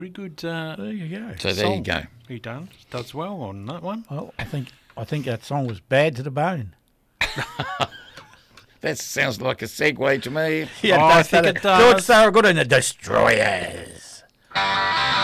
Very good. There you go. So there you go. He does well on that one. Well, I think that song was bad to the bone. That sounds like a segue to me. Yeah, I think it does. George Thorogood and the Destroyers.